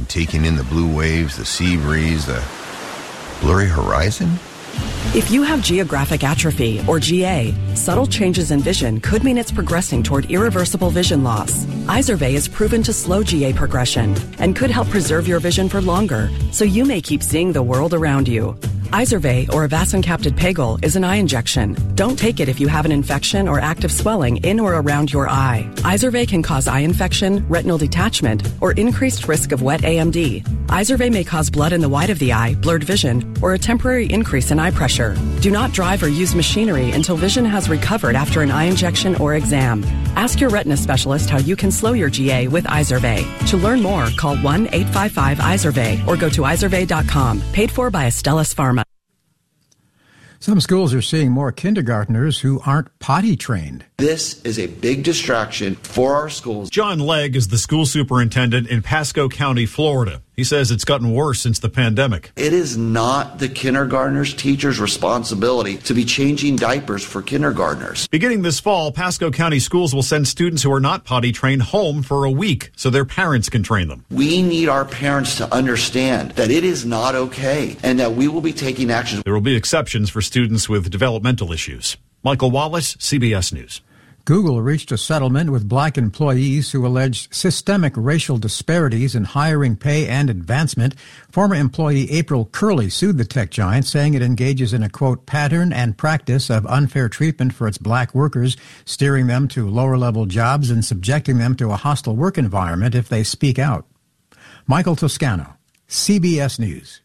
taking in the blue waves, the sea breeze, the blurry horizon? If you have geographic atrophy, or GA, subtle changes in vision could mean it's progressing toward irreversible vision loss. Izervay is proven to slow GA progression and could help preserve your vision for longer, so you may keep seeing the world around you. Izervay, or avacincaptad pegol, is an eye injection. Don't take it if you have an infection or active swelling in or around your eye. Izervay can cause eye infection, retinal detachment, or increased risk of wet AMD. Izervay may cause blood in the white of the eye, blurred vision, or a temporary increase in eye pressure. Do not drive or use machinery until vision has recovered after an eye injection or exam. Ask your retina specialist how you can slow your GA with Izervay. To learn more, call 1-855-IZERVAY or go to izervay.com. Paid for by Astellas Pharma. Some schools are seeing more kindergartners who aren't potty trained. This is a big distraction for our schools. John Legg is the school superintendent in Pasco County, Florida. He says it's gotten worse since the pandemic. It is not the kindergartners' teachers' responsibility to be changing diapers for kindergartners. Beginning this fall, Pasco County schools will send students who are not potty trained home for a week so their parents can train them. We need our parents to understand that it is not okay and that we will be taking action. There will be exceptions for students with developmental issues. Michael Wallace, CBS News. Google reached a settlement with black employees who alleged systemic racial disparities in hiring, pay, and advancement. Former employee April Curley sued the tech giant, saying it engages in a, quote, pattern and practice of unfair treatment for its black workers, steering them to lower-level jobs and subjecting them to a hostile work environment if they speak out. Michael Toscano, CBS News.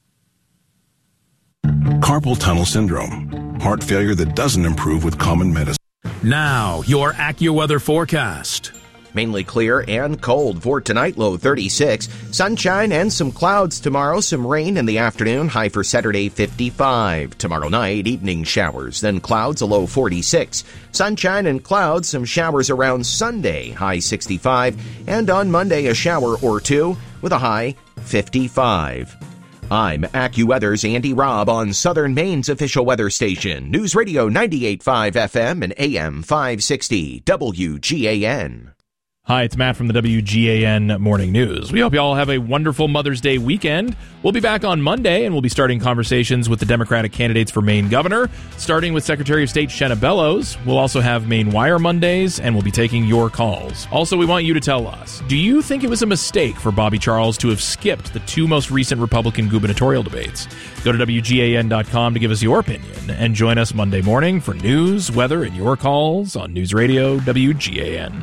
Carpal tunnel syndrome, heart failure that doesn't improve with common medicine. Now, your AccuWeather forecast. Mainly clear and cold for tonight, low 36. Sunshine and some clouds tomorrow, some rain in the afternoon, high for Saturday 55. Tomorrow night, evening showers, then clouds, a low 46. Sunshine and clouds, some showers around Sunday, high 65. And on Monday, a shower or two with a high 55. I'm AccuWeather's Andy Robb on Southern Maine's official weather station, News Radio 98.5 FM and AM 560 WGAN. Hi, it's Matt from the WGAN Morning News. We hope you all have a wonderful Mother's Day weekend. We'll be back on Monday, and we'll be starting conversations with the Democratic candidates for Maine governor, starting with Secretary of State Shenna Bellows. We'll also have Maine Wire Mondays, and we'll be taking your calls. Also, we want you to tell us, do you think it was a mistake for Bobby Charles to have skipped the two most recent Republican gubernatorial debates? Go to WGAN.com to give us your opinion, and join us Monday morning for news, weather, and your calls on News Radio WGAN.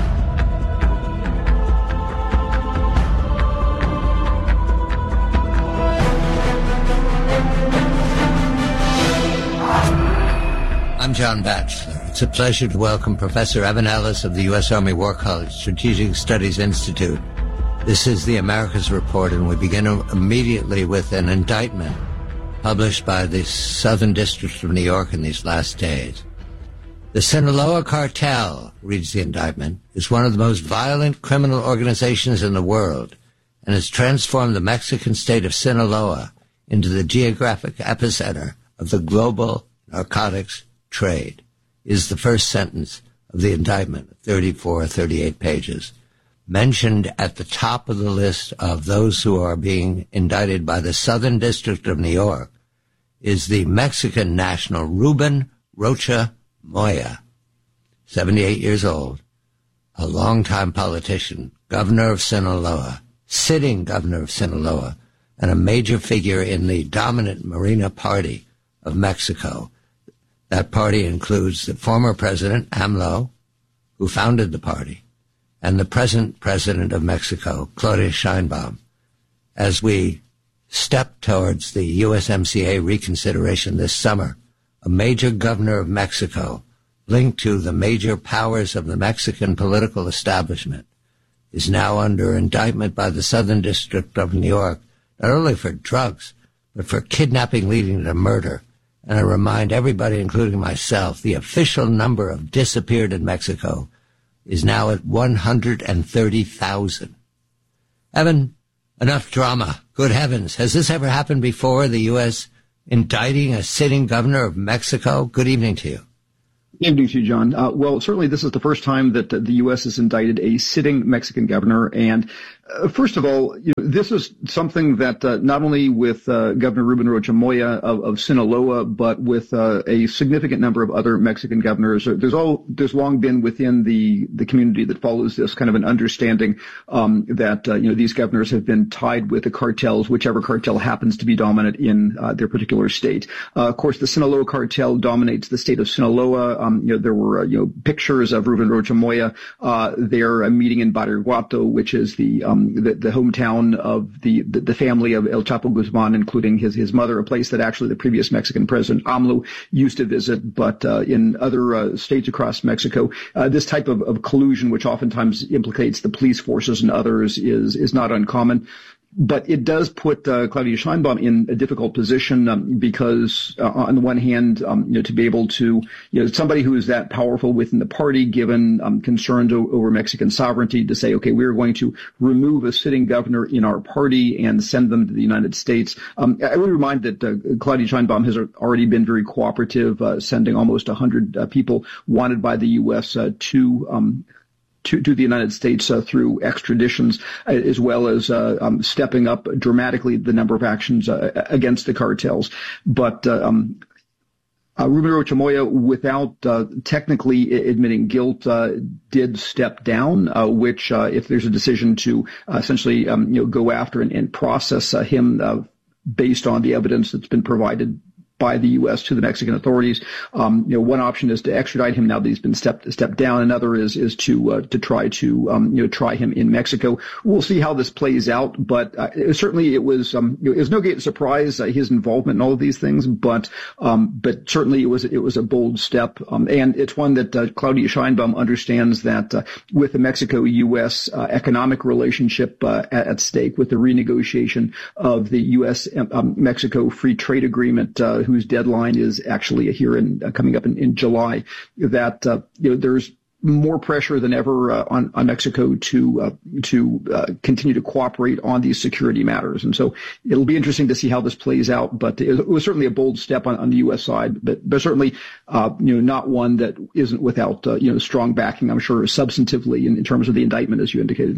I'm John Batchelor. It's a pleasure to welcome Professor Evan Ellis of the U.S. Army War College Strategic Studies Institute. This is the Americas Report, and we begin immediately with an indictment published by the Southern District of New York in these last days. The Sinaloa Cartel, reads the indictment, is one of the most violent criminal organizations in the world and has transformed the Mexican state of Sinaloa into the geographic epicenter of the global narcotics trade, is the first sentence of the indictment, 38 pages. Mentioned at the top of the list of those who are being indicted by the Southern District of New York is the Mexican national Ruben Rocha Moya, 78 years old, a longtime politician, governor of Sinaloa, sitting governor of Sinaloa, and a major figure in the dominant Morena Party of Mexico. That party includes the former president, AMLO, who founded the party, and the present president of Mexico, Claudia Sheinbaum. As we step towards the USMCA reconsideration this summer, a major governor of Mexico, linked to the major powers of the Mexican political establishment, is now under indictment by the Southern District of New York, not only for drugs, but for kidnapping leading to murder. And I remind everybody, including myself, the official number of disappeared in Mexico is now at 130,000. Evan, enough drama. Good heavens. Has this ever happened before, the U.S. indicting a sitting governor of Mexico? Good evening to you. Good evening to you, John. Well, certainly this is the first time that the U.S. has indicted a sitting Mexican governor, and First of all, this is something that not only with Governor Ruben Rocha Moya of Sinaloa, but with a significant number of other Mexican governors, there's long been within the community that follows this kind of an understanding that these governors have been tied with the cartels, whichever cartel happens to be dominant in their particular state. Of course, the Sinaloa cartel dominates the state of Sinaloa. There were pictures of Ruben Rocha Moya there meeting in Barrio Guato, which is the hometown of the family of El Chapo Guzman, including his mother, a place that actually the previous Mexican president AMLO used to visit. But in other states across Mexico, this type of collusion, which oftentimes implicates the police forces and others, is not uncommon. But it does put Claudia Sheinbaum in a difficult position because, on the one hand, to be able to, somebody who is that powerful within the party, given concerns over Mexican sovereignty, to say, okay, we're going to remove a sitting governor in our party and send them to the United States. I would remind that Claudia Sheinbaum has already been very cooperative, sending almost 100 people wanted by the U.S. to the United States through extraditions, as well as stepping up dramatically the number of actions against the cartels. But Ruben Rocha Moya, without technically admitting guilt, did step down, which if there's a decision to essentially go after and process him based on the evidence that's been provided by the U.S. to the Mexican authorities. One option is to extradite him now that he's been stepped down. Another is to try to try him in Mexico. We'll see how this plays out, but certainly it was no great surprise his involvement in all of these things, but certainly it was a bold step, and it's one that Claudia Sheinbaum understands that with the Mexico-U.S. economic relationship at stake, with the renegotiation of the U.S.-Mexico free trade agreement, whose deadline is actually here coming up in July, that there's more pressure than ever on Mexico to continue to cooperate on these security matters. And so it'll be interesting to see how this plays out. But it was certainly a bold step on the U.S. side, but certainly not one that isn't without strong backing, I'm sure, substantively in terms of the indictment, as you indicated.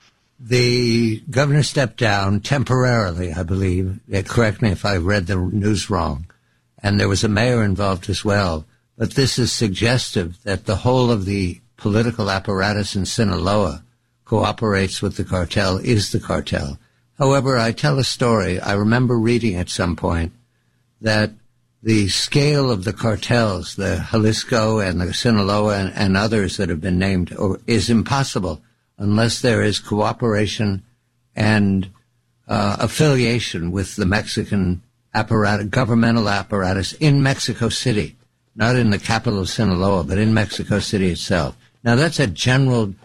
The governor stepped down temporarily, I believe. Correct me if I read the news wrong. And there was a mayor involved as well. But this is suggestive that the whole of the political apparatus in Sinaloa cooperates with the cartel, is the cartel. However, I tell a story. I remember reading at some point that the scale of the cartels, the Jalisco and the Sinaloa and others that have been named, is impossible unless there is cooperation and affiliation with the Mexican governmental apparatus in Mexico City, not in the capital of Sinaloa, but in Mexico City itself. Now, that's a general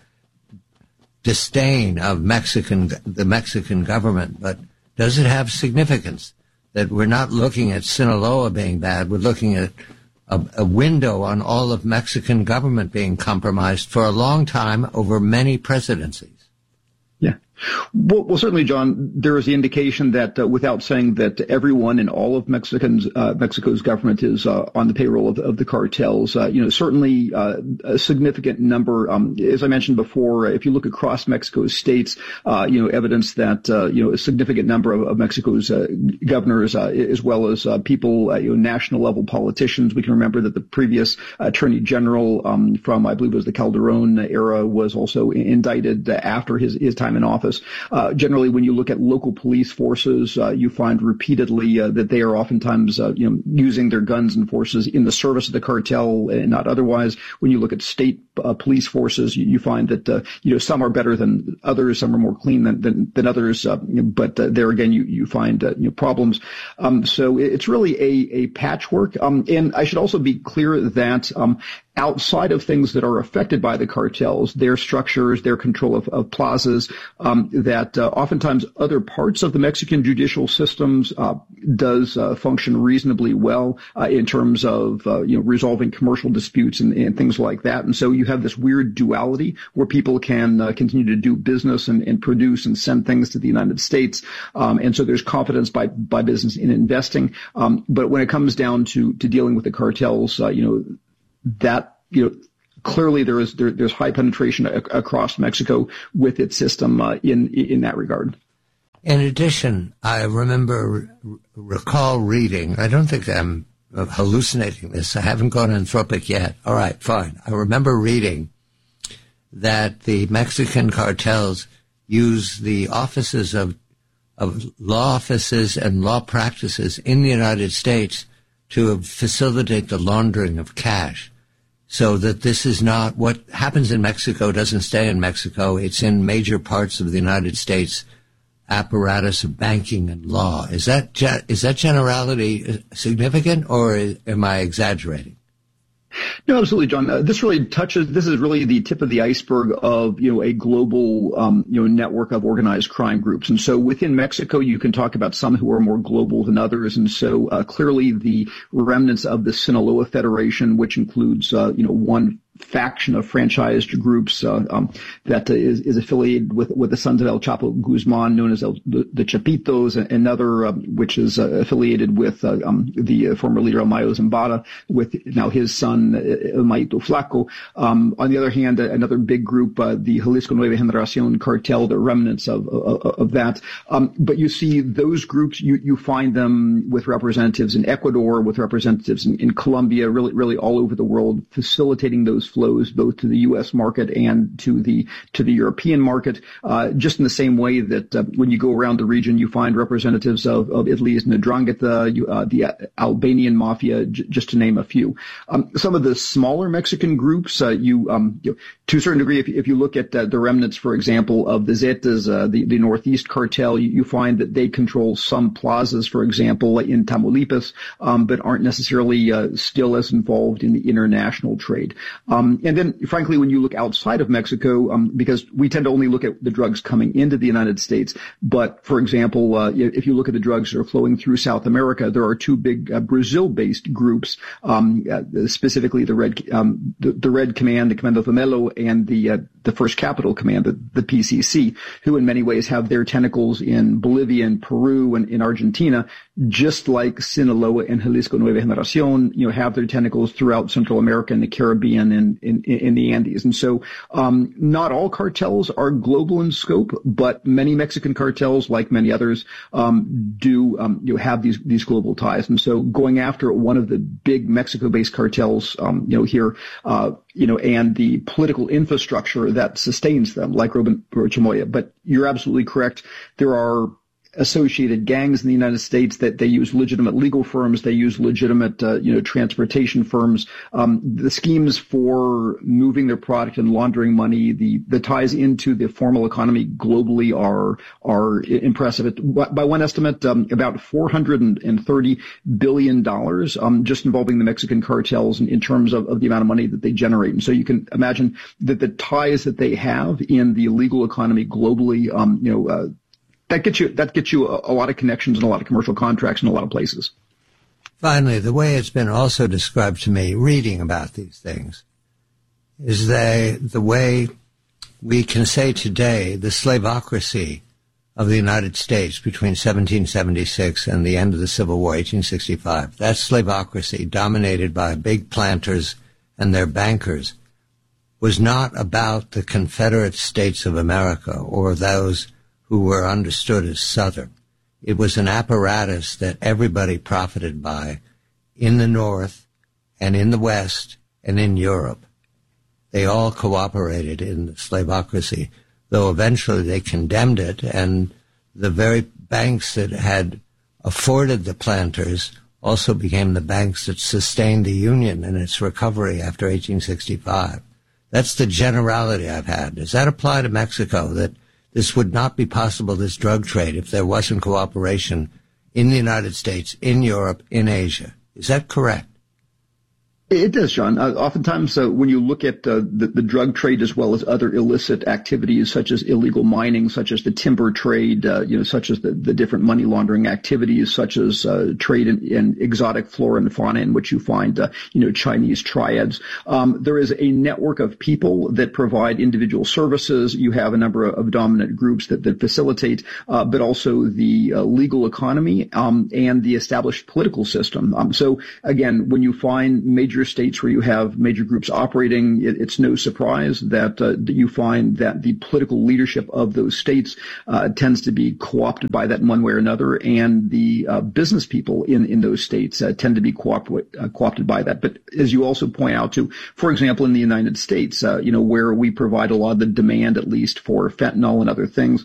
disdain of the Mexican government, but does it have significance that we're not looking at Sinaloa being bad? We're looking at a window on all of Mexican government being compromised for a long time over many presidencies. Yeah. Well, certainly, John, there is the indication that without saying that everyone in all of Mexico's government is on the payroll of the cartels, certainly a significant number. As I mentioned before, if you look across Mexico's states, evidence that a significant number of Mexico's governors, as well as people, national level politicians. We can remember that the previous attorney general from, I believe it was the Calderon era, was also indicted after his time in office. Generally, when you look at local police forces, you find repeatedly that they are oftentimes, using their guns and forces in the service of the cartel and not otherwise. When you look at state police forces, you find that, some are better than others, some are more clean than others, but there again, you find problems. So it's really a patchwork. And I should also be clear that outside of things that are affected by the cartels, their structures, their control of plazas, that oftentimes other parts of the Mexican judicial systems does function reasonably well in terms of resolving commercial disputes and things like that. And so you have this weird duality where people can continue to do business and produce and send things to the United States. And so there's confidence by business in investing. But when it comes down to dealing with the cartels, clearly there's high penetration across Mexico with its system in that regard. In addition, I recall reading, I don't think I'm hallucinating this, I haven't gone anthropic yet. All right, fine. I remember reading that the Mexican cartels use the offices of law offices and law practices in the United States to facilitate the laundering of cash. So that this is not what happens in Mexico doesn't stay in Mexico. It's in major parts of the United States apparatus of banking and law. Is that generality significant, or am I exaggerating? No, absolutely, John. This is really the tip of the iceberg of, a global, network of organized crime groups. And so within Mexico, you can talk about some who are more global than others. And so, clearly the remnants of the Sinaloa Federation, which includes, one faction of franchised groups that is affiliated with the sons of El Chapo Guzman, known as the Chapitos, another which is affiliated with the former leader El Mayo Zambada, with now his son El Mayito Flaco. On the other hand, another big group, the Jalisco Nueva Generacion cartel, the remnants of that. But you see those groups, you find them with representatives in Ecuador, with representatives in Colombia, really all over the world, facilitating those flows both to the U.S. market and to the European market, just in the same way that when you go around the region, you find representatives of Italy's 'Ndrangheta, the Albanian mafia, just to name a few. Some of the smaller Mexican groups, to a certain degree, if you look at the remnants, for example, of the Zetas, the Northeast cartel, you find that they control some plazas, for example, in Tamaulipas, but aren't necessarily still as involved in the international trade. And then, frankly, when you look outside of Mexico, because we tend to only look at the drugs coming into the United States, but, for example, if you look at the drugs that are flowing through South America, there are two big Brazil-based groups, specifically the Red Command, the Comando Vermelho, and the First Capital Command, the PCC, who in many ways have their tentacles in Bolivia and Peru and in Argentina, just like Sinaloa and Jalisco Nueva Generacion, have their tentacles throughout Central America and the Caribbean and in the Andes. And so, not all cartels are global in scope, but many Mexican cartels, like many others, do have these global ties. And so going after one of the big Mexico-based cartels, here, and the political infrastructure that sustains them, like Rocha Moya. But you're absolutely correct. There are associated gangs in the United States that they use legitimate legal firms. They use legitimate, transportation firms. The schemes for moving their product and laundering money, the ties into the formal economy globally are impressive. By one estimate, about $430 billion, just involving the Mexican cartels in terms of the amount of money that they generate. And so you can imagine that the ties that they have in the legal economy globally, that gets you a lot of connections and a lot of commercial contracts in a lot of places. Finally, the way it's been also described to me, reading about these things, is the way we can say today the slavocracy of the United States between 1776 and the end of the Civil War, 1865. That slavocracy, dominated by big planters and their bankers, was not about the Confederate States of America or those who were understood as Southern. It was an apparatus that everybody profited by in the North and in the West and in Europe. They all cooperated in the slavocracy, though eventually they condemned it, and the very banks that had afforded the planters also became the banks that sustained the Union in its recovery after 1865. That's the generality I've had. Does that apply to Mexico, that this would not be possible, this drug trade, if there wasn't cooperation in the United States, in Europe, in Asia? Is that correct? It does, John. Oftentimes, when you look at the drug trade as well as other illicit activities, such as illegal mining, such as the timber trade, such as the different money laundering activities, such as trade in exotic flora and fauna, in which you find, Chinese triads. There is a network of people that provide individual services. You have a number of dominant groups that facilitate, but also the legal economy and the established political system. So again, when you find major major states where you have major groups operating, it's no surprise that you find that the political leadership of those states tends to be co-opted by that in one way or another, and the business people in those states tend to be co-opted by that. But as you also point out to, for example, in the United States, where we provide a lot of the demand, at least for fentanyl and other things,